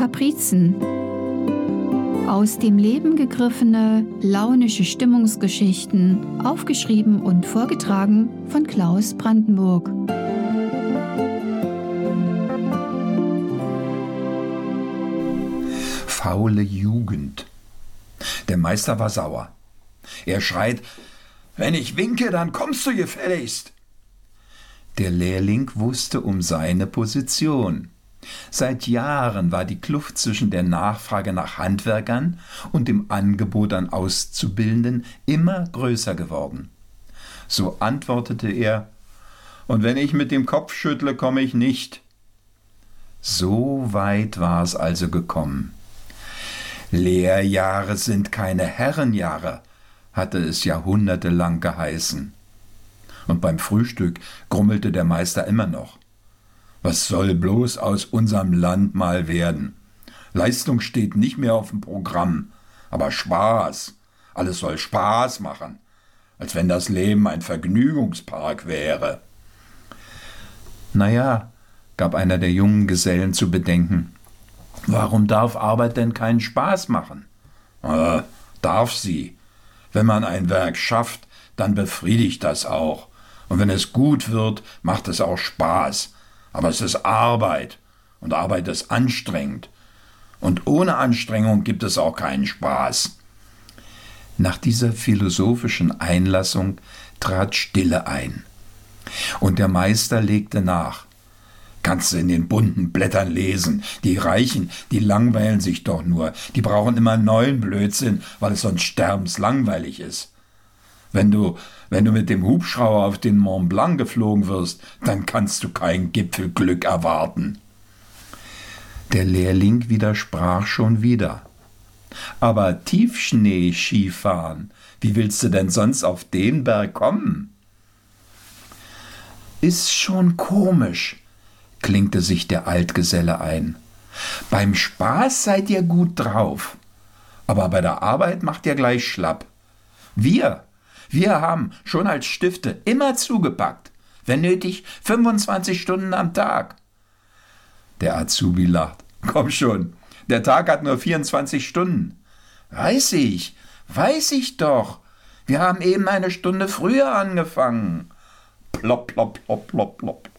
Kaprizen. Aus dem Leben gegriffene, launische Stimmungsgeschichten, aufgeschrieben und vorgetragen von Klaus Brandenburg. Faule Jugend. Der Meister war sauer. Er schreit: »Wenn ich winke, dann kommst du gefälligst!« Der Lehrling wusste um seine Position. Seit Jahren war die Kluft zwischen der Nachfrage nach Handwerkern und dem Angebot an Auszubildenden immer größer geworden. So antwortete er: »Und wenn ich mit dem Kopf schüttle, komme ich nicht.« So weit war es also gekommen. Lehrjahre sind keine Herrenjahre, hatte es jahrhundertelang geheißen. Und beim Frühstück grummelte der Meister immer noch: »Was soll bloß aus unserem Land mal werden? Leistung steht nicht mehr auf dem Programm, aber Spaß. Alles soll Spaß machen, als wenn das Leben ein Vergnügungspark wäre.« »Naja«, gab einer der jungen Gesellen zu bedenken, »warum darf Arbeit denn keinen Spaß machen?« »Darf sie. Wenn man ein Werk schafft, dann befriedigt das auch. Und wenn es gut wird, macht es auch Spaß. Aber es ist Arbeit. Und Arbeit ist anstrengend. Und ohne Anstrengung gibt es auch keinen Spaß.« Nach dieser philosophischen Einlassung trat Stille ein. Und der Meister legte nach: »Kannst du in den bunten Blättern lesen. Die Reichen, die langweilen sich doch nur. Die brauchen immer neuen Blödsinn, weil es sonst sterbenslangweilig ist. Wenn du mit dem Hubschrauber auf den Mont Blanc geflogen wirst, dann kannst du kein Gipfelglück erwarten.« Der Lehrling widersprach schon wieder: »Aber Tiefschnee-Skifahren, wie willst du denn sonst auf den Berg kommen?« »Ist schon komisch«, klinkte sich der Altgeselle ein. »Beim Spaß seid ihr gut drauf, aber bei der Arbeit macht ihr gleich schlapp. Wir haben schon als Stifte immer zugepackt, wenn nötig 25 Stunden am Tag.« Der Azubi lacht. »Komm schon, der Tag hat nur 24 Stunden.« Weiß ich doch. Wir haben eben eine Stunde früher angefangen.« Plopp, plopp, plopp, plopp, plopp.